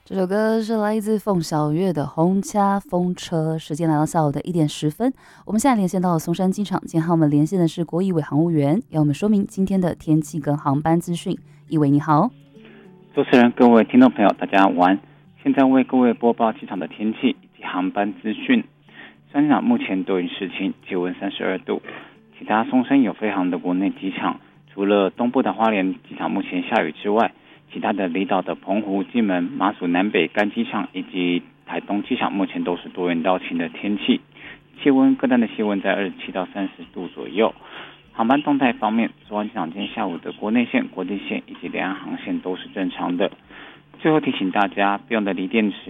这首歌是来自凤小岳的《红掐风车》。时间来到下午的1点10分，我们现在连线到松山机场，今天和我们连线的是郭一伟航务员，要我们说明今天的天气跟航班资讯。一伟你好。 主持人、各位听众朋友，大家晚安。现在为各位播报机场的天气以及航班资讯。山机场目前多云时晴，气温32度。其他松山有飞航的国内机场，除了东部的花莲机场目前下雨之外，其他的离岛的澎湖、金门、马祖南北干机场以及台东机场目前都是多云到晴的天气，气温各站的气温在27到30度左右。航班动态方面，松山机场今天下午的国内线、国际线以及两岸航线都是正常的。最后提醒大家，不用的锂电池